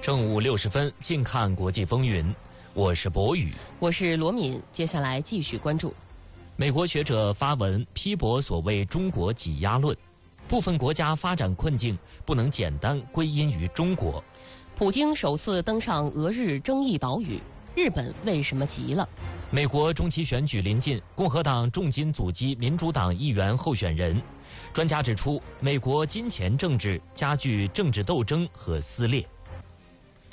正午60分，静看国际风云。我是博宇， 我是罗敏。接下来继续关注。 美国学者发文批驳所谓中国挤压论，部分国家发展困境不能简单归因于中国。 普京首次登上俄日争议岛屿，日本为什么急了？ 美国中期选举临近，共和党重金阻击民主党议员候选人。专家指出，美国金钱政治加剧政治斗争和撕裂。